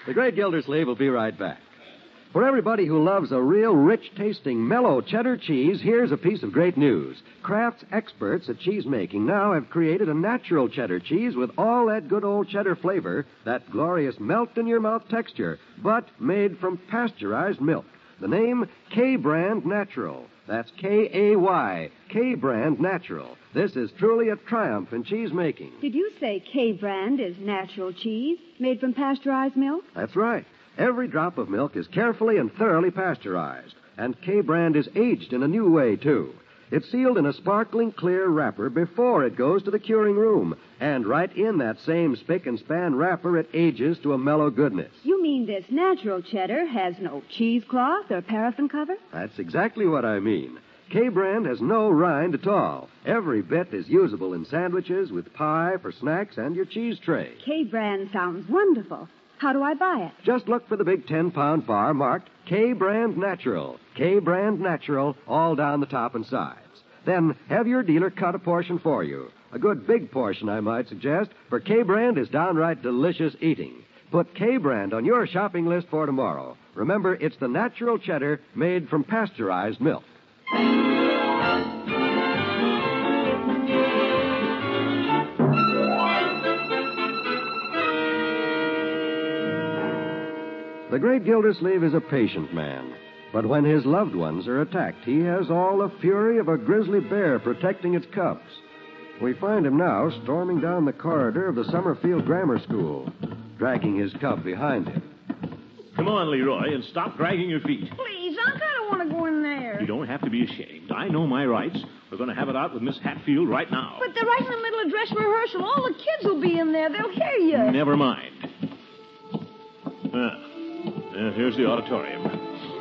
The Great Gildersleeve will be right back. For everybody who loves a real rich-tasting, mellow cheddar cheese, here's a piece of great news. Kraft's experts at cheese making now have created a natural cheddar cheese with all that good old cheddar flavor, that glorious melt-in-your-mouth texture, but made from pasteurized milk. The name, K-Brand Natural. That's K-A-Y, K-Brand Natural. This is truly a triumph in cheese making. Did you say K-Brand is natural cheese made from pasteurized milk? That's right. Every drop of milk is carefully and thoroughly pasteurized, and K-Brand is aged in a new way, too. It's sealed in a sparkling clear wrapper before it goes to the curing room, and right in that same spick-and-span wrapper it ages to a mellow goodness. You mean this natural cheddar has no cheesecloth or paraffin cover? That's exactly what I mean. K-Brand has no rind at all. Every bit is usable in sandwiches, with pie, for snacks, and your cheese tray. K-Brand sounds wonderful. How do I buy it? Just look for the big 10-pound bar marked K-Brand Natural. K-Brand Natural, all down the top and sides. Then have your dealer cut a portion for you. A good big portion, I might suggest, for K-Brand is downright delicious eating. Put K-Brand on your shopping list for tomorrow. Remember, it's the natural cheddar made from pasteurized milk. The Great Gildersleeve is a patient man, but when his loved ones are attacked, he has all the fury of a grizzly bear protecting its cubs. We find him now storming down the corridor of the Summerfield Grammar School, dragging his cub behind him. Come on, Leroy, and stop dragging your feet. Please, Unc, I don't want to go in there. You don't have to be ashamed. I know my rights. We're going to have it out with Miss Hatfield right now. But they're right in the middle of dress rehearsal. All the kids will be in there. They'll hear you. Never mind. Here's the auditorium. No.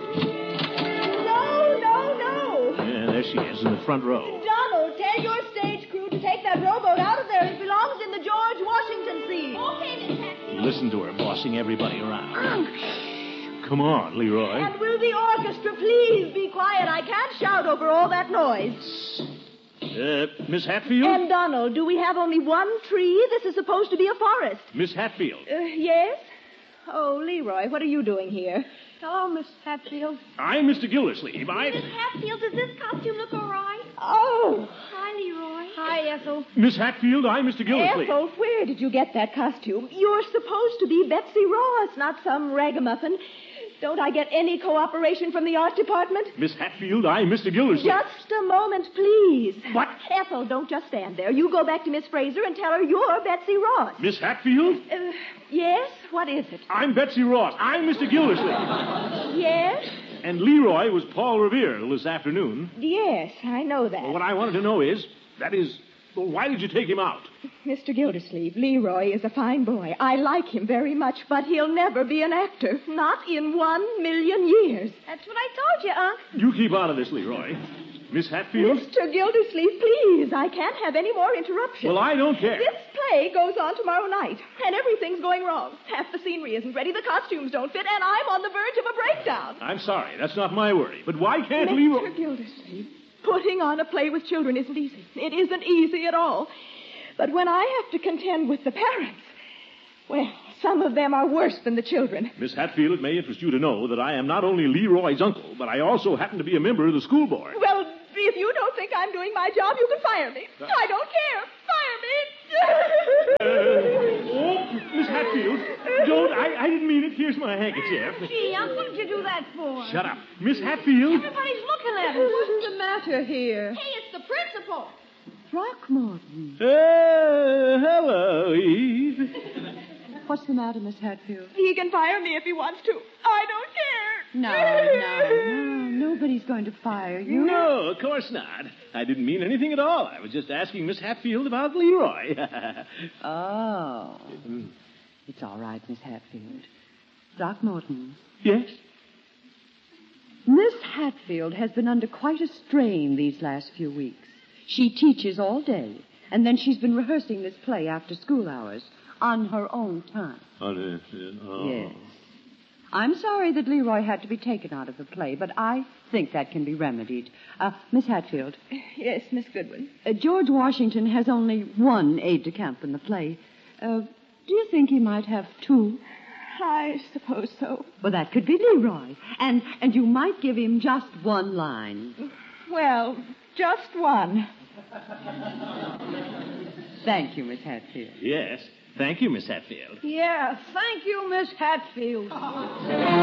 Yeah, there she is in the front row. Donald, tell your stage crew to take that rowboat out of there. It belongs in the George Washington scene. Okay, Miss Hatfield. Listen to her bossing everybody around. Unc. Come on, Leroy. And will the orchestra please be quiet? I can't shout over all that noise. Miss Hatfield? And Donald, do we have only one tree? This is supposed to be a forest. Miss Hatfield. Yes? Oh, Leroy, what are you doing here? Hello, Miss Hatfield. I'm Mr. Gildersleeve. Miss Hatfield, does this costume look all right? Oh. Hi, Leroy. Hi, Ethel. Miss Hatfield, I'm Mr. Gildersleeve. Ethel, where did you get that costume? You're supposed to be Betsy Ross, not some ragamuffin. Don't I get any cooperation from the art department? Miss Hatfield, I'm Mr. Gildersleeve. Just a moment, please. What? Ethel, don't just stand there. You go back to Miss Fraser and tell her you're Betsy Ross. Miss Hatfield? Yes? What is it? I'm Betsy Ross. I'm Mr. Gildersleeve. Yes? And Leroy was Paul Revere this afternoon. Yes, I know that. Well, what I wanted to know is, why did you take him out? Mr. Gildersleeve, Leroy is a fine boy. I like him very much, but he'll never be an actor. Not in 1,000,000 years. That's what I told you, Unc. You keep out of this, Leroy. Miss Hatfield? Mr. Gildersleeve, please. I can't have any more interruptions. Well, I don't care. This play goes on tomorrow night, and everything's going wrong. Half the scenery isn't ready, the costumes don't fit, and I'm on the verge of a breakdown. I'm sorry. That's not my worry. But why can't Leroy... Mr. Gildersleeve, putting on a play with children isn't easy. It isn't easy at all. But when I have to contend with the parents, well, some of them are worse than the children. Miss Hatfield, it may interest you to know that I am not only Leroy's uncle, but I also happen to be a member of the school board. Well, if you don't think I'm doing my job, you can fire me. I don't care. Fire me. Miss Hatfield, don't. I didn't mean it. Here's my handkerchief. Gee, Unc, what did you do that for? Shut up. Miss Hatfield. Everybody's looking at us. What's the matter here? Hey, it's the principal. Throckmorton. Hello, Eve. What's the matter, Miss Hatfield? He can fire me if he wants to. I don't care. No. Nobody's going to fire you. No, of course not. I didn't mean anything at all. I was just asking Miss Hatfield about Leroy. Oh. It's all right, Miss Hatfield. Throckmorton. Yes? Miss Hatfield has been under quite a strain these last few weeks. She teaches all day, and then she's been rehearsing this play after school hours on her own time. Yes. I'm sorry that Leroy had to be taken out of the play, but I think that can be remedied. Miss Hatfield. Yes, Miss Goodwin. George Washington has only one aide-de-camp in the play. Do you think he might have two? I suppose so. Well, that could be Leroy. And you might give him just one line. Well, just one. Thank you, Miss Hatfield. Yes. Thank you, Miss Hatfield. Yes, thank you, Miss Hatfield.